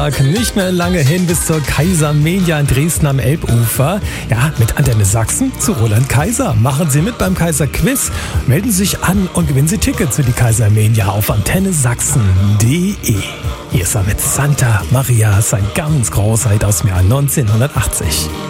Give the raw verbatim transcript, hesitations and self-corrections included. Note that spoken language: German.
Nicht mehr lange hin bis zur Kaisermania in Dresden am Elbufer. Ja, mit Antenne Sachsen zu Roland Kaiser. Machen Sie mit beim Kaiser Quiz. Melden Sie sich an und gewinnen Sie Tickets für die Kaisermania auf antenne sachsen punkt de. Hier ist er mit Santa Maria, sein ganz großer Hit aus dem Jahr neunzehnhundertachtzig.